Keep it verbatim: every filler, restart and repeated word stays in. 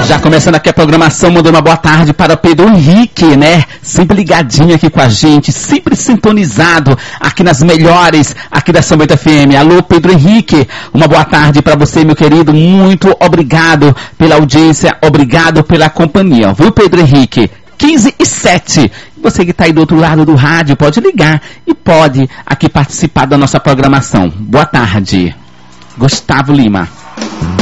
Já começando aqui a programação, mandando uma boa tarde para o Pedro Henrique, né? Sempre ligadinho aqui com a gente, sempre sintonizado aqui nas melhores, aqui da São Bento F M. Alô, Pedro Henrique, uma boa tarde para você, meu querido. Muito obrigado pela audiência, obrigado pela companhia, viu, Pedro Henrique? quinze e sete. Você que está aí do outro lado do rádio, pode ligar e pode aqui participar da nossa programação. Boa tarde. Gustavo Lima.